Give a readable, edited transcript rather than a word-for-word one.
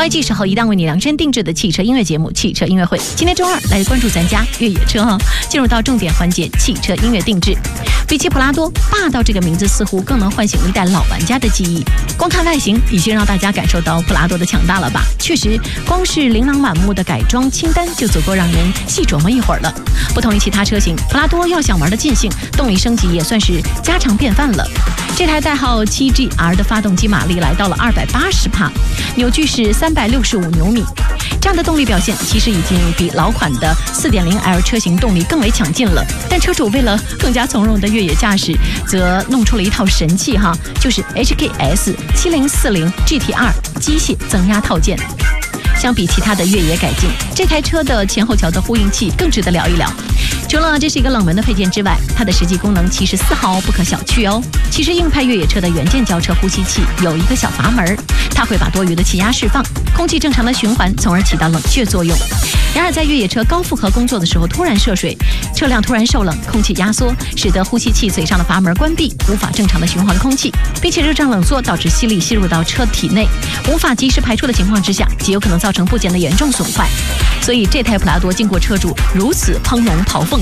欢迎继续和一档为你量身定制的汽车音乐节目《汽车音乐会》。今天周二，来关注咱家越野车哈。进入到重点环节，汽车音乐定制。比起普拉多，霸道这个名字似乎更能唤醒一代老玩家的记忆。光看外形，已经让大家感受到普拉多的强大了吧？确实，光是琳琅满目的改装清单就足够让人细琢磨一会儿了。不同于其他车型，普拉多要想玩的尽兴，动力升级也算是家常便饭了。这台代号 7GR 的发动机马力来到了280帕，扭矩是365牛米。这样的动力表现其实已经比老款的 4.0L 车型动力更为强劲了。但车主为了更加从容的越野驾驶，则弄出了一套神器哈，就是 HKS 7040 GT2 机械增压套件。相比其他的越野改进，这台车的前后桥的呼应器更值得聊一聊。除了这是一个冷门的配件之外，它的实际功能其实丝毫不可小觑哦。其实硬派越野车的原件轿车呼吸器有一个小阀门，它会把多余的气压释放，空气正常的循环，从而起到冷却作用。然而在越野车高负荷工作的时候突然涉水，车辆突然受冷，空气压缩，使得呼吸器嘴上的阀门关闭，无法正常的循环空气，并且热胀冷缩导致吸力吸入到车体内，无法及时排出的情况之下，极有可能造成部件的严重损坏。所以这台普拉多经过车主如此烹容嘲讽，